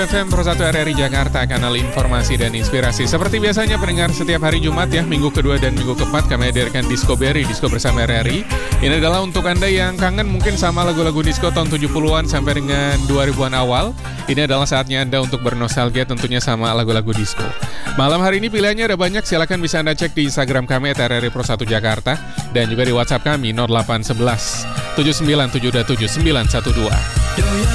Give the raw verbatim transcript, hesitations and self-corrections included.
F M Pro satu R R I Jakarta, kanal informasi dan inspirasi. Seperti biasanya pendengar, setiap hari Jumat ya, minggu kedua dan minggu keempat kami hadirkan Disco Berry, Disco bersama R R I. Ini adalah untuk Anda yang kangen mungkin sama lagu-lagu disco tahun tujuh puluhan sampai dengan dua ribuan awal. Ini adalah saatnya Anda untuk bernostalgia tentunya sama lagu-lagu disco. Malam hari ini pilihannya ada banyak, silakan bisa Anda cek di Instagram kami at R R I Pro satu Jakarta dan juga di WhatsApp kami nol delapan satu satu tujuh sembilan tujuh tujuh sembilan satu dua.